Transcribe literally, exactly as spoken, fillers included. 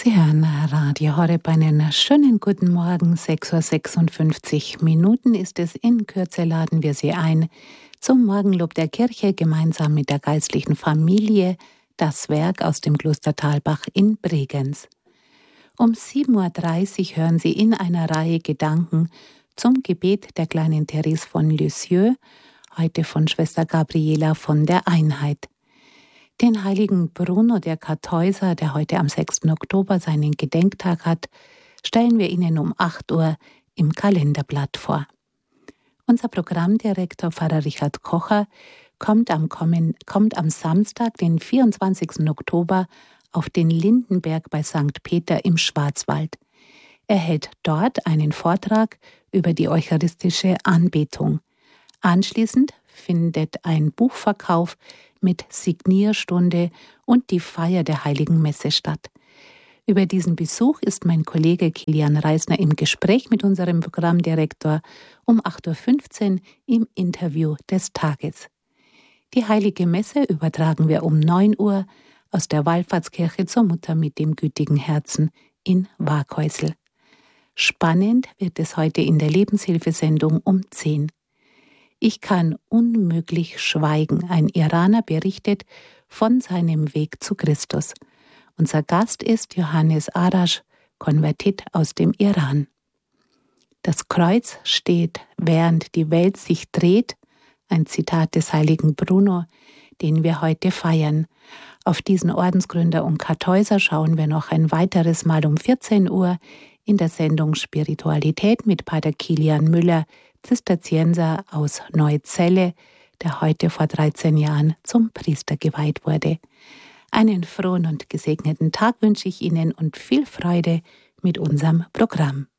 Sie hören Radio Horeb, einen schönen guten Morgen. sechs Uhr sechsundfünfzig Minuten ist es. In Kürze laden wir Sie ein zum Morgenlob der Kirche gemeinsam mit der geistlichen Familie, das Werk aus dem Kloster Thalbach in Bregenz. Um sieben Uhr dreißig hören Sie in einer Reihe Gedanken zum Gebet der kleinen Therese von Lisieux, heute von Schwester Gabriela von der Einheit. Den heiligen Bruno der Kartäuser, der heute am sechsten Oktober seinen Gedenktag hat, stellen wir Ihnen um acht Uhr im Kalenderblatt vor. Unser Programmdirektor Pfarrer Richard Kocher kommt am, kommen, kommt am Samstag, den vierundzwanzigsten Oktober, auf den Lindenberg bei Sankt Peter im Schwarzwald. Er hält dort einen Vortrag über die eucharistische Anbetung. Anschließend findet ein Buchverkauf mit Signierstunde und die Feier der Heiligen Messe statt. Über diesen Besuch ist mein Kollege Kilian Reisner im Gespräch mit unserem Programmdirektor um acht Uhr fünfzehn im Interview des Tages. Die Heilige Messe übertragen wir um neun Uhr aus der Wallfahrtskirche zur Mutter mit dem gütigen Herzen in Waaghäusl. Spannend wird es heute in der Lebenshilfesendung um zehn. Ich kann unmöglich schweigen. Ein Iraner berichtet von seinem Weg zu Christus. Unser Gast ist Johannes Arash, Konvertit aus dem Iran. Das Kreuz steht, während die Welt sich dreht, ein Zitat des heiligen Bruno, den wir heute feiern. Auf diesen Ordensgründer und Kartäuser schauen wir noch ein weiteres Mal um vierzehn Uhr in der Sendung Spiritualität mit Pater Kilian Müller, Zisterzienser aus Neuzelle, der heute vor dreizehn Jahren zum Priester geweiht wurde. Einen frohen und gesegneten Tag wünsche ich Ihnen und viel Freude mit unserem Programm.